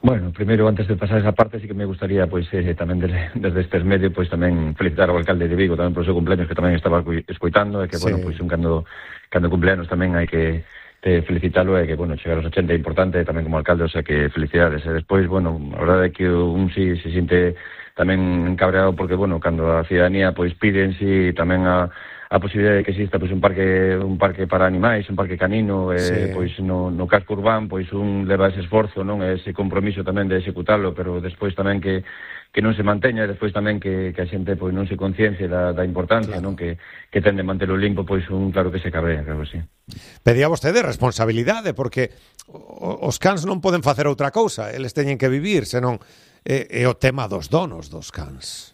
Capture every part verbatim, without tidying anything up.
Bueno, primeiro, antes de pasar esa parte, sí que me gustaría, pois, eh, tamén desde, desde estes medios, pois, tamén felicitar ao alcalde de Vigo tamén por o seu cumpleaños, que tamén estaba escoitando, e que, Sí. bueno, pois, un cando, cando cumpleanos tamén hai que te felicitalo, e que, bueno, chegar aos ochenta é importante tamén como alcalde, o sea que felicidades. E despois, bueno, a verdade é que un sí se sinte tamén encabreado porque, bueno, cando a ciudadanía, pois, piden si tamén a a posibilidade de que exista pois un parque un parque para animais, un parque canino, eh, Sí. pois no, no casco urbán, pois un leva ese esforzo, non, ese compromiso tamén de executalo, pero despois tamén que que non se manteña, e despois tamén que, que a xente pois non se conciencie da, da importancia, Claro. non, que, que ten de mantelo limpo, pois un claro que se cabrea, claro que sí. Pedía vostede responsabilidade, porque os cans non poden facer outra cousa, eles teñen que vivir, senón é, é o tema dos donos dos cans.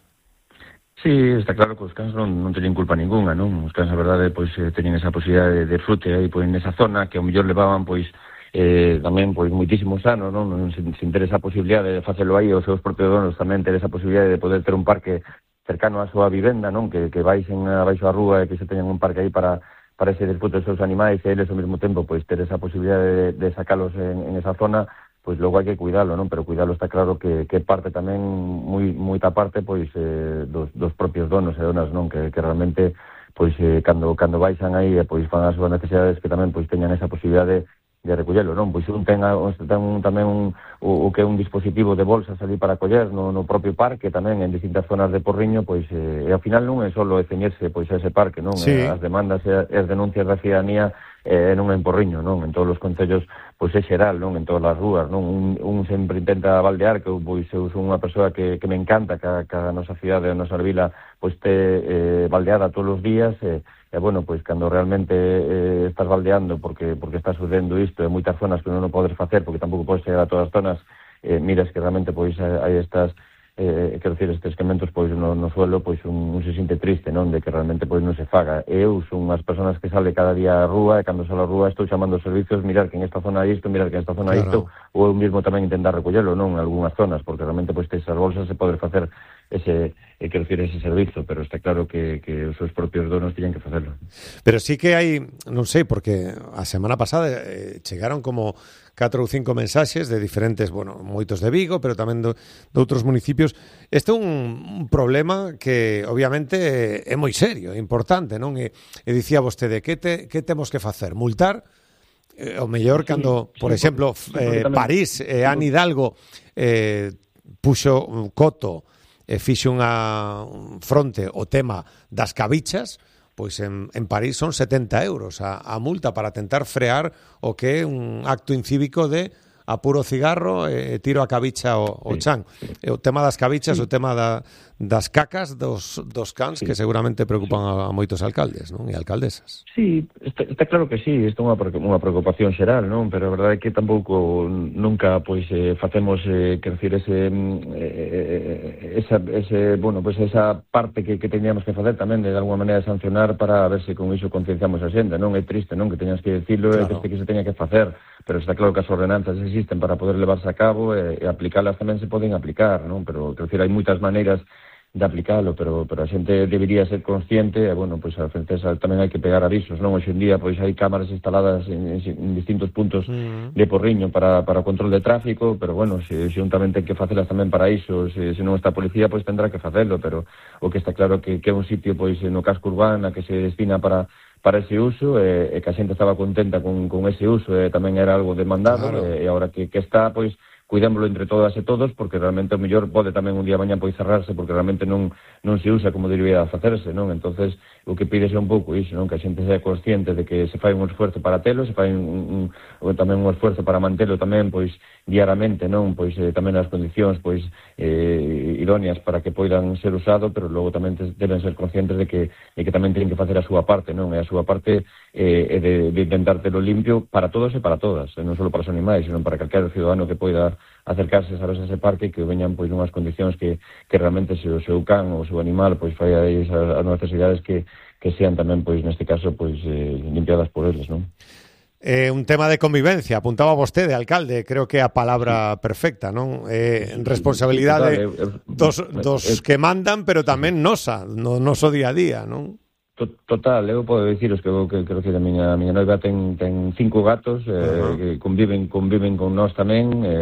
Sí, está claro que os cans non, non teñen culpa ninguna, non? Os cans, a verdade, pois, eh, teñen esa posibilidade de, de frute aí, pois, nesa zona, que ao mellor levaban, pois, eh, tamén, pois, moitísimos anos, non? non sin, sin ter esa posibilidade de facelo aí, os seus propios donos tamén ter esa posibilidade de poder ter un parque cercano á súa vivenda, non? Que, que baixen abaixo a rúa e que se teñan un parque aí para, para ese disfrute dos seus animais, e eles ao mesmo tempo, pois, ter esa posibilidade de, de sacalos en, en esa zona, pois logo hai que cuidalo, non? Pero cuidalo está claro que, que parte tamén, moi, moita parte, pois, eh, dos, dos propios donos e donas, non? Que, que realmente, pois, eh, cando, cando baixan aí, eh, pois, fan as súas necesidades, que tamén, pois, teñan esa posibilidade de recollelo, non? Pois un ten, a, ten un, tamén un, o, o que é un dispositivo de bolsas ali para coller no, no propio parque, tamén en distintas zonas de Porriño, pois, eh, e ao final non é só de ceñirse, pois, a ese parque, non? Sí. Eh, as demandas e as denuncias da ciudadanía eh, non é en Porriño, non? En todos os concellos, pois é xeral, non? En todas as rúas, non? Un, un sempre intenta baldear, que eu, pois, eu son unha persoa que, que me encanta que a, que a nosa cidade, a nosa vila, pois, te eh, baldeada todos os días, e, e, bueno, pois, cando realmente eh, estás baldeando porque porque estás sucedendo isto, e moitas zonas que non o podes facer, porque tampouco podes chegar a todas as zonas, eh, miras que realmente, pois, hai estas eh, quero dicir, estes esquementos, pois, no, no suelo, pois, un, un se sinte triste, non? De que realmente, pois, non se faga. Eu son unhas persoas que sale cada día á rúa, e cando salo á rúa estou chamando os servicios, mirar que en esta zona hai isto, mirar que en esta zona hai isto, ou eu mesmo tamén intentar recollelo, non? En algunhas zonas, porque realmente, pois, esas bolsas se poder facer ese, eh, quero dicir, ese servizo, pero está claro que, que os seus propios donos tiñan que facelo. Pero sí que hai, non sei, porque a semana pasada eh, chegaron como catro ou cinco mensaxes de diferentes, bueno, moitos de Vigo, pero tamén do, de outros municipios. Este é un, un problema que, obviamente, é moi serio, é importante, non? E, e dicía vostede, que, te, que temos que facer? Multar? Eh, o mellor, sí, cando, sí, por sí, exemplo, sí, eh, París, eh, Anne Hidalgo, eh, puxo un coto, e fixe unha fronte o tema das cabichas, pois en, en París son setenta euros a, a multa para tentar frear o que é un acto incívico de apuro cigarro e tiro a cabicha o, o chan. E o tema das cabichas, sí, o tema da, das cacas dos, dos cans, sí, que seguramente preocupan a, a moitos alcaldes, non? E alcaldesas. Sí, está, está claro que sí, isto é unha, unha preocupación xeral, non? Pero a verdade é que tampouco nunca, pois, eh, facemos, eh, quero dicir, ese, eh, esa, ese, bueno, pois esa parte que, que teníamos que facer tamén de, de alguma maneira sancionar para ver se con iso concienciamos a xente, non? É triste, non? Que teñas que dicilo, claro, e que, que se teña que facer, pero está claro que as ordenanzas existen para poder levarse a cabo, e, e aplicalas tamén se poden aplicar, non? Pero, quero dicir, hai moitas maneiras de aplicalo, pero pero a xente debería ser consciente, e, bueno, pois a francesa tamén hai que pegar avisos, non? Hoxe en día, pois hai cámaras instaladas en, en distintos puntos mm. de Porriño para, para o control de tráfico, pero, bueno, se xuntamente hai que facelas tamén para iso, se, se non está a policía, pois tendrá que facelo, pero o que está claro que, que é un sitio, pois, no casco urbano que se destina para para ese uso, e, e que a xente estaba contenta con, con ese uso, e tamén era algo demandado, claro, e, e agora que, que está, pois, cuidémoslo entre todas e todos, porque realmente o mellor pode tamén un día mañá pois cerrarse, porque realmente non non se usa como debería facerse, non? Entonces, o que pides é un pouco iso, non? Que a xente sea consciente de que se fai un esforzo para telo, se fai un, un, tamén un esforzo para mantelo tamén, pois, diariamente, non? Pois eh, tamén as condicións, pois, eh, idóneas para que poidan ser usado, pero logo tamén te, deben ser conscientes de que, de que tamén teñen que facer a súa parte, non? E a súa parte eh, é de, de intentar telo limpio para todos e para todas, e non só para os animais, sino para calquer ciudadano que poida acercarse, sabes, a ese parque, que veñan, pois, nunhas condicións que, que realmente se o seu can ou o seu animal, pois, fai aí as, as necesidades que, que sean tamén, pois, neste caso, pois, eh, limpiadas por eles, non? Eh, un tema de convivencia, apuntaba vostede, alcalde, creo que é a palabra perfecta, non? Eh, responsabilidade dos, dos que mandan, pero tamén nosa, no noso día a día, non? Total, eu podo diciros que, que creo que a miña, a miña noiva ten, ten cinco gatos, eh, uh-huh, que conviven, conviven con nós tamén, eh,